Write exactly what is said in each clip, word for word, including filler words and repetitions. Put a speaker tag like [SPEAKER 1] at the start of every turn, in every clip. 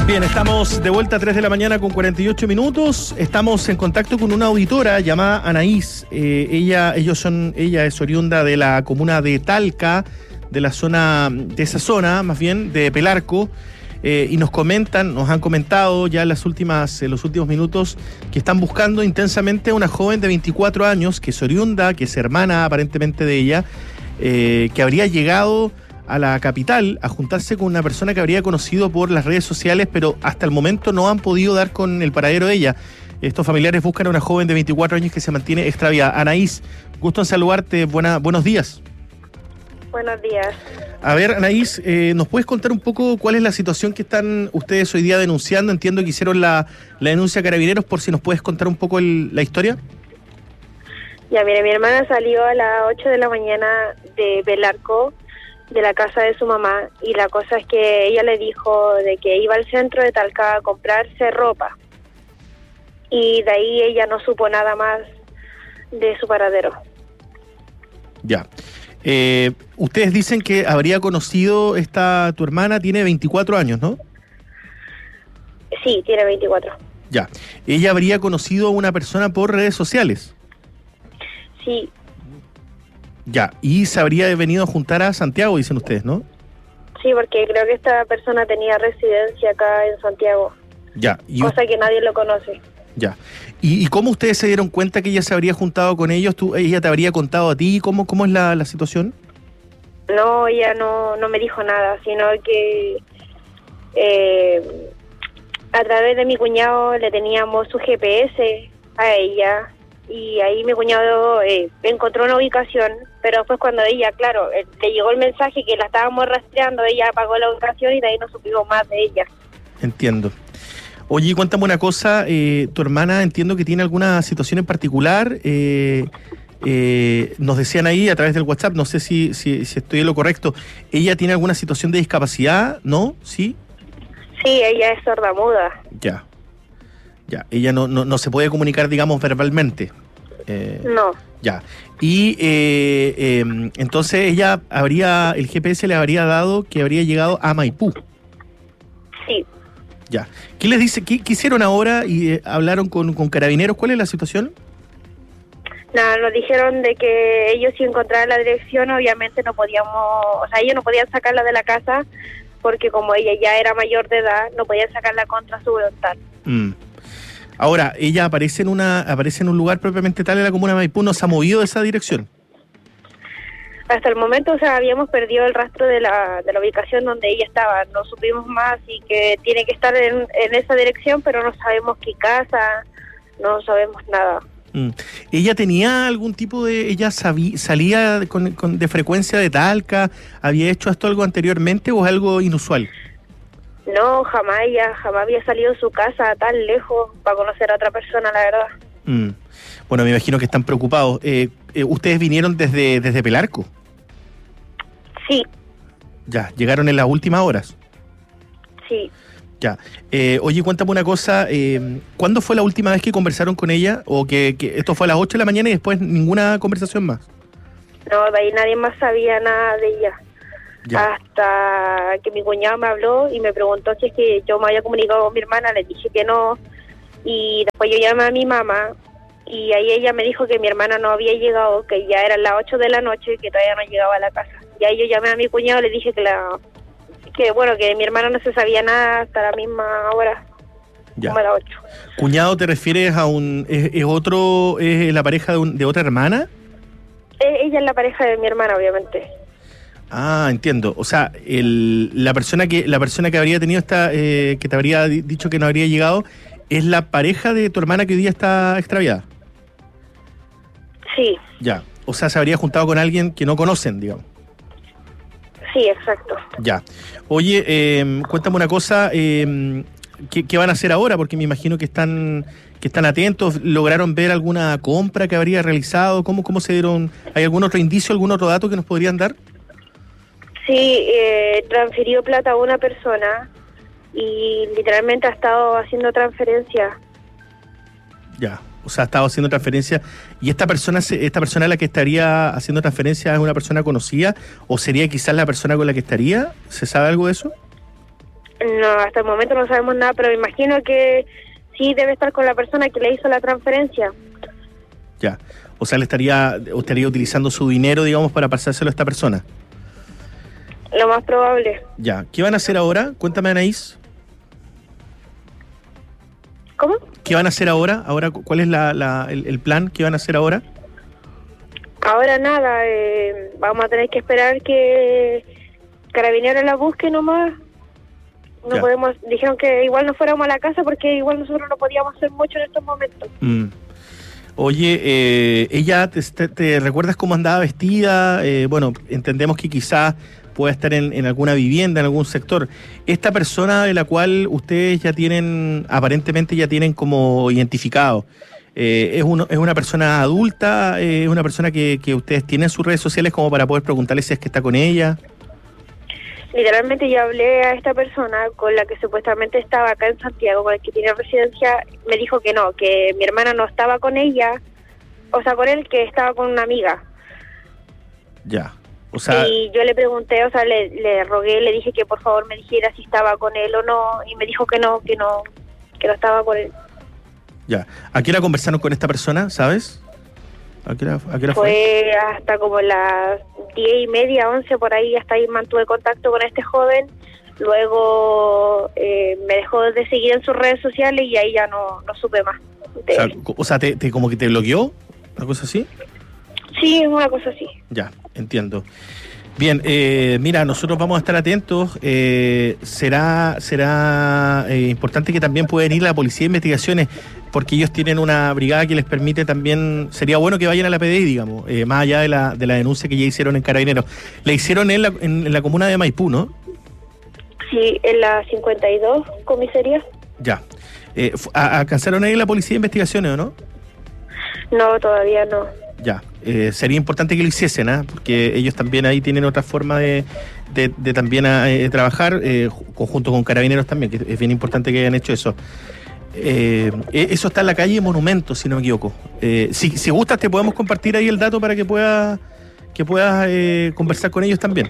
[SPEAKER 1] Bien, estamos de vuelta a tres de la mañana con cuarenta y ocho minutos. Estamos en contacto con una auditora llamada Anaís. Eh, ella, ellos son, ella es oriunda de la comuna de Talca, de la zona, de esa zona, más bien, de Pelarco. Eh, y nos comentan, nos han comentado ya en las últimas, en los últimos minutos que están buscando intensamente a una joven de veinticuatro años, que es oriunda, que es hermana aparentemente de ella, eh, que habría llegado a la capital a juntarse con una persona que habría conocido por las redes sociales, pero hasta el momento no han podido dar con el paradero de ella. Estos familiares buscan a una joven de veinticuatro años que se mantiene extraviada. Anaís, gusto en saludarte, buena, buenos días.
[SPEAKER 2] Buenos días.
[SPEAKER 1] A ver, Anaís, eh, ¿nos puedes contar un poco cuál es la situación que están ustedes hoy día denunciando? Entiendo que hicieron la, la denuncia a Carabineros, por si nos puedes contar un poco el, la historia.
[SPEAKER 2] Ya, mire, mi hermana salió a las ocho de la mañana de Pelarco, de la casa de su mamá, y la cosa es que ella le dijo de que iba al centro de Talca a comprarse ropa, y de ahí ella no supo nada más de su paradero.
[SPEAKER 1] Ya. Eh, ustedes dicen que habría conocido esta, tu hermana tiene veinticuatro años, ¿no?
[SPEAKER 2] Sí, tiene veinticuatro.
[SPEAKER 1] Ya. Ella habría conocido a una persona por redes sociales.
[SPEAKER 2] Sí.
[SPEAKER 1] Ya, y se habría venido a juntar a Santiago, dicen ustedes, ¿no?
[SPEAKER 2] Sí, porque creo que esta persona tenía residencia acá en Santiago.
[SPEAKER 1] Ya. Y
[SPEAKER 2] cosa que nadie lo conoce.
[SPEAKER 1] Ya. ¿Y, ¿Y cómo ustedes se dieron cuenta que ella se habría juntado con ellos? ¿Tú, ella te habría contado a ti? ¿Cómo, cómo es la, la situación?
[SPEAKER 2] No, ella no, no me dijo nada, sino que eh, a través de mi cuñado le teníamos su G P S a ella, y ahí mi cuñado eh, encontró una ubicación, pero después cuando ella, claro, eh, le llegó el mensaje que la estábamos rastreando, ella apagó la ubicación y de ahí no supimos más de ella.
[SPEAKER 1] Entiendo. Oye, cuéntame una cosa, eh, tu hermana entiendo que tiene alguna situación en particular, eh, eh, nos decían ahí a través del WhatsApp, no sé si, si, si estoy en lo correcto, ¿ella tiene alguna situación de discapacidad? ¿No? ¿Sí?
[SPEAKER 2] Sí, ella es sordamuda.
[SPEAKER 1] Ya, ya, ella no, no, no se puede comunicar, digamos, verbalmente. Eh,
[SPEAKER 2] no.
[SPEAKER 1] Ya, y eh, eh, entonces ella habría, el G P S le habría dado que habría llegado a Maipú.
[SPEAKER 2] Sí.
[SPEAKER 1] Ya. ¿Qué les dice? ¿Qué, qué hicieron ahora? ¿Y eh, hablaron con, con Carabineros? ¿Cuál es la situación?
[SPEAKER 2] Nada, nos dijeron de que ellos si encontraran la dirección, obviamente no podíamos, o sea, ellos no podían sacarla de la casa, porque como ella ya era mayor de edad, no podían sacarla contra su voluntad.
[SPEAKER 1] Mm. Ahora, ella aparece en una aparece en un lugar propiamente tal en la comuna de Maipú, ¿no se ha movido de esa dirección?
[SPEAKER 2] Hasta el momento, o sea, habíamos perdido el rastro de la, de la ubicación donde ella estaba, no supimos más, y que tiene que estar en, en esa dirección, pero no sabemos qué casa, no sabemos nada.
[SPEAKER 1] Mm. ¿Ella tenía algún tipo de, ella sabía, salía con, con, de frecuencia de Talca, había hecho esto algo anteriormente o es algo inusual?
[SPEAKER 2] No, jamás, ella jamás había salido de su casa tan lejos para conocer a otra persona, la verdad.
[SPEAKER 1] Mm. Bueno, me imagino que están preocupados. Eh, eh, ¿Ustedes vinieron desde, desde Pelarco?
[SPEAKER 2] Sí.
[SPEAKER 1] Ya, llegaron en las últimas horas.
[SPEAKER 2] Sí.
[SPEAKER 1] Ya. Eh, oye, cuéntame una cosa, eh, ¿cuándo fue la última vez que conversaron con ella? ¿O que, que esto fue a las ocho de la mañana y después ninguna conversación más?
[SPEAKER 2] No, de ahí nadie más sabía nada de ella.
[SPEAKER 1] Ya.
[SPEAKER 2] Hasta que mi cuñado me habló y me preguntó si es que yo me había comunicado con mi hermana, le dije que no. Y después yo llamé a mi mamá y ahí ella me dijo que mi hermana no había llegado, que ya eran las ocho de la noche y que todavía no llegaba a la casa. Y ahí yo llamé a mi cuñado y le dije que la que bueno, que mi hermana no se sabía nada hasta la misma hora,
[SPEAKER 1] Ya.
[SPEAKER 2] como a las ocho.
[SPEAKER 1] ¿Cuñado te refieres a un, es, es otro, es la pareja de, un, de otra hermana?
[SPEAKER 2] Eh, ella es la pareja de mi hermana, obviamente.
[SPEAKER 1] Ah, entiendo. O sea, el, la persona que la persona que habría tenido esta, eh, que te habría di- dicho que no habría llegado, es la pareja de tu hermana que hoy día está extraviada.
[SPEAKER 2] Sí.
[SPEAKER 1] Ya. O sea, se habría juntado con alguien que no conocen, digamos.
[SPEAKER 2] Sí, exacto.
[SPEAKER 1] Ya. Oye, eh, cuéntame una cosa, eh, ¿qué, qué van a hacer ahora? Porque me imagino que están que están atentos, ¿lograron ver alguna compra que habría realizado? ¿Cómo, cómo se dieron? ¿Hay algún otro indicio, algún otro dato que nos podrían dar?
[SPEAKER 2] Sí, eh, transfirió plata a una persona y literalmente ha estado haciendo transferencias.
[SPEAKER 1] Ya. O sea, ha estado haciendo transferencia. ¿Y esta persona, se- esta persona a la que estaría haciendo transferencia es una persona conocida? ¿O sería quizás la persona con la que estaría? ¿Se sabe algo de eso?
[SPEAKER 2] No, hasta el momento no sabemos nada, pero me imagino que sí debe estar con la persona que le hizo la transferencia.
[SPEAKER 1] Ya. O sea, le estaría, estaría utilizando su dinero, digamos, para pasárselo a esta persona.
[SPEAKER 2] Lo más probable.
[SPEAKER 1] Ya. ¿Qué van a hacer ahora? Cuéntame, Anaís.
[SPEAKER 2] ¿Cómo?
[SPEAKER 1] ¿Qué van a hacer ahora? Ahora, ¿cuál es la, la, el, el plan? ¿Qué van a hacer ahora?
[SPEAKER 2] Ahora nada, eh, vamos a tener que esperar que Carabineros la busque nomás. No
[SPEAKER 1] Ya.
[SPEAKER 2] podemos, dijeron que igual no fuéramos a la casa porque igual nosotros no podíamos hacer mucho en estos momentos.
[SPEAKER 1] Mm. Oye, eh, ella, te, te, ¿te recuerdas cómo andaba vestida? Eh, bueno, entendemos que quizás pueda estar en, en alguna vivienda, en algún sector. Esta persona de la cual ustedes ya tienen, aparentemente ya tienen como identificado, eh, ¿es, uno, ¿es una persona adulta? Eh, ¿Es una persona que, que ustedes tienen en sus redes sociales como para poder preguntarle si es que está con ella?
[SPEAKER 2] Literalmente yo hablé a esta persona con la que supuestamente estaba acá en Santiago, con el que tiene residencia, me dijo que no, que mi hermana no estaba con ella, o sea, con él, que estaba con una amiga.
[SPEAKER 1] Ya, o sea...
[SPEAKER 2] Y yo le pregunté, o sea, le, le rogué, le dije que por favor me dijera si estaba con él o no, y me dijo que no, que no, que no estaba con él.
[SPEAKER 1] Ya, ¿a qué hora conversaron con esta persona, sabes? ¿A qué hora, a qué hora fue?
[SPEAKER 2] Fue hasta como las diez y media, once, por ahí, hasta ahí mantuve contacto con este joven. Luego eh, me dejó de seguir en sus redes sociales y ahí ya no, no supe más.
[SPEAKER 1] O sea, o sea te, te, como que te bloqueó, una cosa así.
[SPEAKER 2] Sí, una cosa así.
[SPEAKER 1] Ya, entiendo. Bien, eh, mira, nosotros vamos a estar atentos. Eh, será será eh, importante que también puedan ir la Policía de Investigaciones, porque ellos tienen una brigada que les permite también, sería bueno que vayan a la P D I, digamos, eh, más allá de la de la denuncia que ya hicieron en Carabineros. La hicieron en la, en, en la comuna de Maipú, ¿no?
[SPEAKER 2] Sí, en la cincuenta y dos, comisaría.
[SPEAKER 1] Ya. Eh, ¿Alcanzaron ahí la Policía de Investigaciones o no?
[SPEAKER 2] No, todavía no.
[SPEAKER 1] Ya, eh, sería importante que lo hiciesen, ¿eh? Porque ellos también ahí tienen otra forma de, de, de también eh, trabajar, eh, conjunto con Carabineros también, que es bien importante que hayan hecho eso. Eh, eso está en la calle Monumento, si no me equivoco. Eh, si, si gustas, te podemos compartir ahí el dato para que puedas que puedas eh, conversar con ellos también.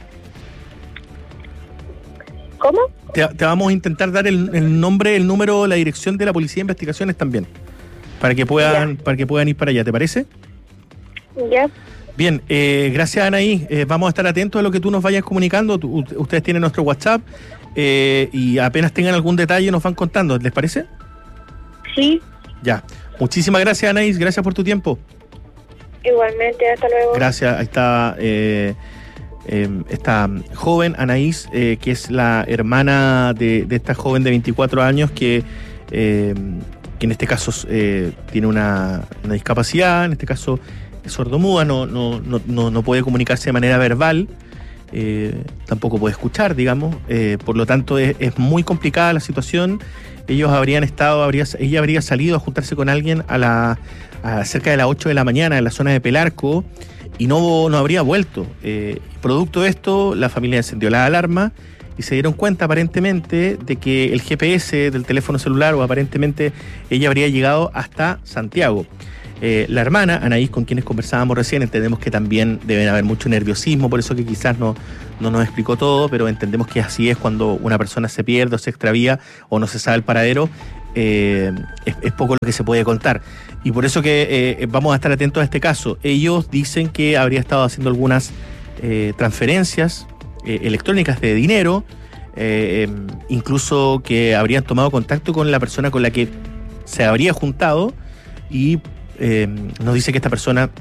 [SPEAKER 2] ¿Cómo?
[SPEAKER 1] Te, te vamos a intentar dar el, el nombre, el número, la dirección de la Policía de Investigaciones también, para que puedan, para que puedan ir para allá, ¿te parece?
[SPEAKER 2] Ya.
[SPEAKER 1] Bien, eh, gracias Anaí, eh, vamos a estar atentos a lo que tú nos vayas comunicando. Tú, ustedes tienen nuestro WhatsApp eh, y apenas tengan algún detalle nos van contando, ¿les parece?
[SPEAKER 2] Sí.
[SPEAKER 1] Ya, muchísimas gracias Anaí, gracias por tu tiempo.
[SPEAKER 2] Igualmente, hasta luego.
[SPEAKER 1] Gracias, ahí está eh, eh, esta joven Anaís, eh, que es la hermana de, de esta joven de veinticuatro años que... Eh, que en este caso eh, tiene una, una discapacidad, en este caso es sordomuda, no, no, no, no, no puede comunicarse de manera verbal, eh, tampoco puede escuchar, digamos, eh, por lo tanto es, es muy complicada la situación. Ellos habrían estado, habría, ella habría salido a juntarse con alguien a la a cerca de las ocho de la mañana en la zona de Pelarco y no, no habría vuelto. Eh, producto de esto, la familia encendió la alarma y se dieron cuenta aparentemente de que el G P S del teléfono celular, o aparentemente ella habría llegado hasta Santiago. Eh, la hermana, Anaís, con quienes conversábamos recién, entendemos que también deben haber mucho nerviosismo, por eso que quizás no, no nos explicó todo, pero entendemos que así es cuando una persona se pierde o se extravía o no se sabe el paradero, eh, es, es poco lo que se puede contar. Y por eso que eh, vamos a estar atentos a este caso. Ellos dicen que habría estado haciendo algunas eh, transferencias Eh, electrónicas de dinero, eh, eh, incluso que habrían tomado contacto con la persona con la que se habría juntado y eh, nos dice que esta persona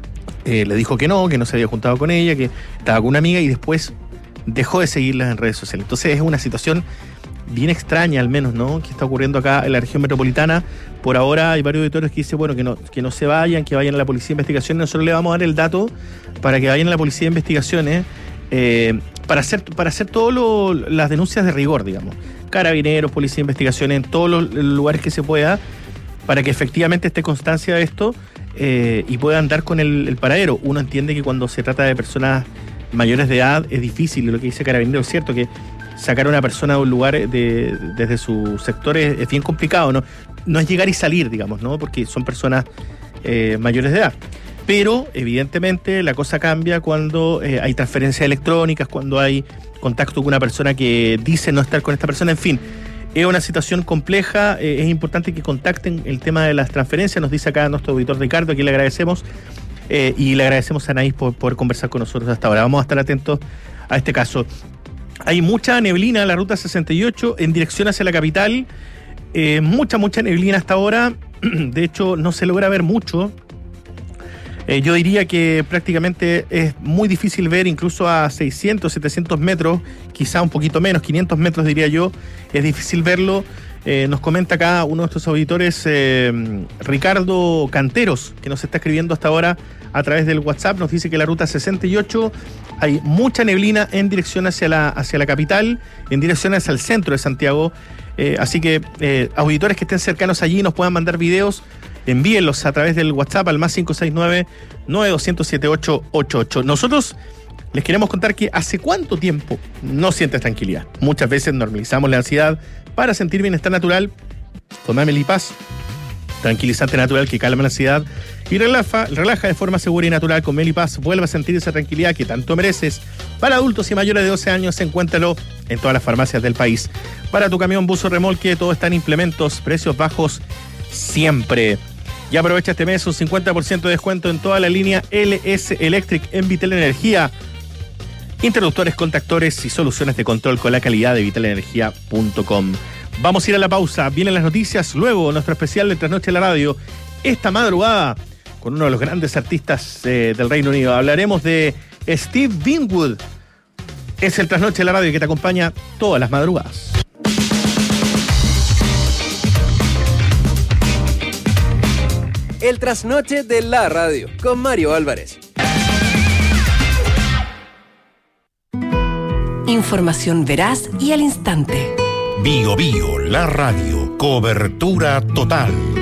[SPEAKER 1] eh, le dijo que no, que no se había juntado con ella, que estaba con una amiga y después dejó de seguirlas en redes sociales. Entonces es una situación bien extraña, al menos, ¿no?, que está ocurriendo acá en la región metropolitana. Por ahora hay varios auditores que dicen, bueno, que no, que no se vayan, que vayan a la Policía de Investigaciones. Nosotros le vamos a dar el dato para que vayan a la Policía de Investigaciones, Eh, para hacer para hacer todas las denuncias de rigor, digamos, Carabineros, Policía de Investigaciones, en todos los lugares que se pueda, para que efectivamente esté constancia de esto eh, y puedan dar con el, el paradero. Uno entiende que cuando se trata de personas mayores de edad es difícil, lo que dice Carabineros es cierto, que sacar a una persona de un lugar de, desde su sector es, es bien complicado, ¿no? No es llegar y salir, digamos, ¿no?, porque son personas eh, mayores de edad. Pero, evidentemente, la cosa cambia cuando eh, hay transferencias electrónicas, cuando hay contacto con una persona que dice no estar con esta persona, en fin. Es una situación compleja, eh, es importante que contacten el tema de las transferencias, nos dice acá nuestro auditor Ricardo, aquí le agradecemos, eh, y le agradecemos a Anaís por poder conversar con nosotros hasta ahora. Vamos a estar atentos a este caso. Hay mucha neblina en la ruta sesenta y ocho en dirección hacia la capital, eh, mucha, mucha neblina hasta ahora, de hecho no se logra ver mucho. Eh, yo diría que prácticamente es muy difícil ver, incluso a seiscientos, setecientos metros, quizá un poquito menos, quinientos metros diría yo, es difícil verlo. Eh, nos comenta acá uno de nuestros auditores, eh, Ricardo Canteros, que nos está escribiendo hasta ahora a través del WhatsApp, nos dice que la ruta sesenta y ocho hay mucha neblina en dirección hacia la, hacia la capital, en dirección hacia el centro de Santiago, eh, así que eh, auditores que estén cercanos allí nos puedan mandar videos, envíenlos a través del WhatsApp al más cinco seis nueve, nueve dos cero siete, siete ocho ocho ocho. Nosotros les queremos contar que hace cuánto tiempo no sientes tranquilidad. Muchas veces normalizamos la ansiedad para sentir bienestar natural. Toma Melipaz, tranquilizante natural que calma la ansiedad y relaja, relaja de forma segura y natural. Con Melipaz vuelve a sentir esa tranquilidad que tanto mereces. Para adultos y mayores de doce años, encuéntralo en todas las farmacias del país. Para tu camión, bus o remolque, todo está en implementos, precios bajos siempre. Y aprovecha este mes un cincuenta por ciento de descuento en toda la línea L S Electric en Vital Energía. Interruptores, contactores y soluciones de control con la calidad de vital energía punto com. Vamos a ir a la pausa. Vienen las noticias, luego nuestro especial de Trasnoche en la Radio. Esta madrugada, con uno de los grandes artistas eh, del Reino Unido, hablaremos de Steve Winwood. Es el Trasnoche en la Radio que te acompaña todas las madrugadas.
[SPEAKER 3] El Trasnoche de la Radio, con Mario Álvarez.
[SPEAKER 4] Información veraz y al instante.
[SPEAKER 5] Bio Bio, la radio, cobertura total.